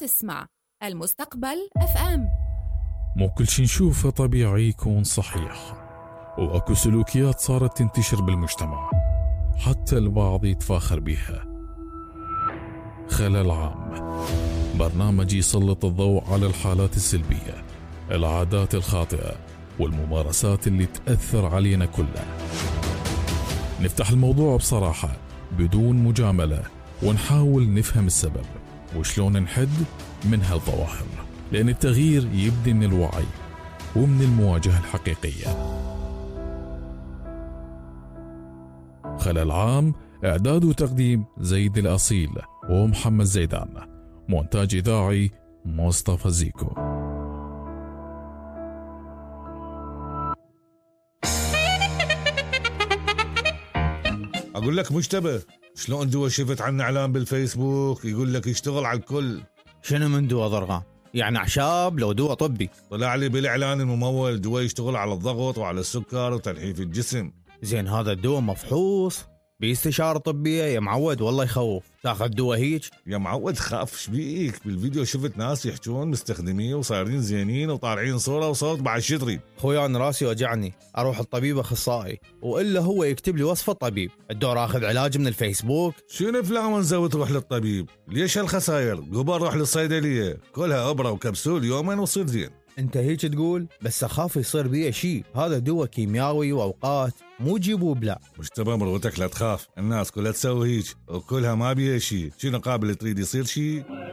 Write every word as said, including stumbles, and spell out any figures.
تسمع المستقبل أف أم. مو كل شي نشوفه طبيعي يكون صحيح، وأكو سلوكيات صارت تنتشر بالمجتمع حتى البعض يتفاخر بيها. خلل عام، برنامج يسلط الضوء على الحالات السلبية، العادات الخاطئة والممارسات اللي تأثر علينا كلنا. نفتح الموضوع بصراحة بدون مجاملة ونحاول نفهم السبب وشلون نحد من هالظواهر، لأن التغيير يبدأ من الوعي ومن المواجهة الحقيقية. خلال عام، إعداد وتقديم زيد الأصيل ومحمد زيدان، مونتاج إذاعي مصطفى زيكو. أقول لك مجتبى، شلون دوا شفت عنا إعلان بالفيسبوك يقول لك يشتغل على الكل؟ شنو من دوا ضرغام؟ يعني أعشاب لو دوا طبي؟ طلع لي بالإعلان الممول دوا يشتغل على الضغط وعلى السكر وتنحيف الجسم. زين هذا الدوا مفحوص باستشارة طبية يا معود؟ والله يخوف تاخذ دوا هيك؟ يا معود خاف شبيك، بالفيديو شفت ناس يحجون مستخدمين وصايرين زينين وطالعين صورة وصوت بعد شطري. خويا أنا راسي وجعني، أروح الطبيب أخصائي وإلا هو يكتب لي وصفة طبيب. الدور أخذ علاج من الفيسبوك؟ شنو فلان منزوي تروح للطبيب؟ ليش هالخساير؟ قبل روح للصيدلية كلها إبرة وكبسول يومين وصير زين. انت هيك تقول؟ بس اخاف يصير بيه شيء، هذا دواء كيميائي واوقات مو جيبوا بلا. مجتبى مروتك لا تخاف، الناس كلها تسوي هيك وكلها ما بيها شيء، شنو قابل تريد يصير شيء؟